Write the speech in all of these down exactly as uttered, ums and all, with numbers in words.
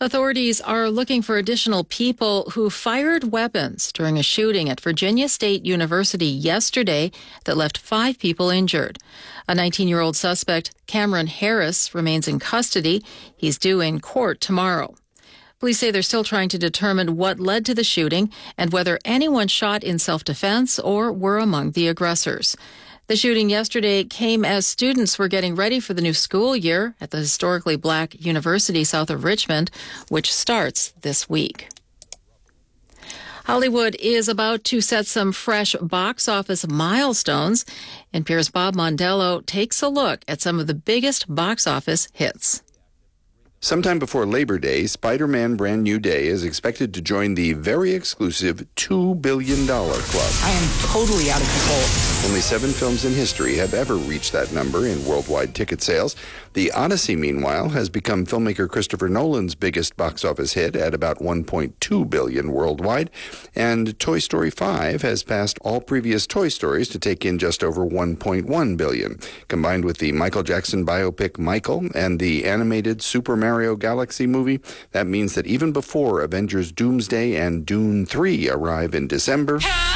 Authorities are looking for additional people who fired weapons during a shooting at Virginia State University yesterday that left five people injured. A nineteen-year-old suspect, Cameron Harris, remains in custody. He's due in court tomorrow. Police say they're still trying to determine what led to the shooting and whether anyone shot in self-defense or were among the aggressors. The shooting yesterday came as students were getting ready for the new school year at the historically black university south of Richmond, which starts this week. Hollywood is about to set some fresh box office milestones. N P R's Bob Mondello takes a look at some of the biggest box office hits. Sometime before Labor Day, Spider-Man Brand New Day is expected to join the very exclusive two billion dollars club. I am totally out of control. Only seven films in history have ever reached that number in worldwide ticket sales. The Odyssey, meanwhile, has become filmmaker Christopher Nolan's biggest box office hit at about one point two billion dollars worldwide. And Toy Story five has passed all previous Toy Stories to take in just over one point one billion dollars. Combined with the Michael Jackson biopic Michael and the animated Super Mario Galaxy movie, that means that even before Avengers Doomsday and Dune three arrive in December,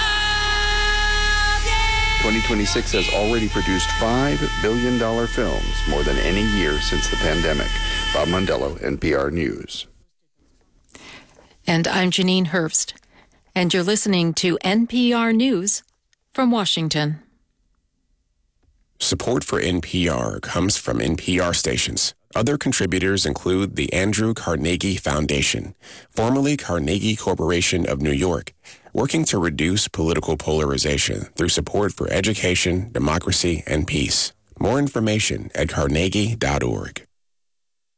twenty twenty-six has already produced five billion dollars films, more than any year since the pandemic. Bob Mondello, N P R News. And I'm Janine Herbst, and you're listening to N P R News from Washington. Support for N P R comes from N P R stations. Other contributors include the Andrew Carnegie Foundation, formerly Carnegie Corporation of New York, working to reduce political polarization through support for education, democracy, and peace. More information at carnegie dot org.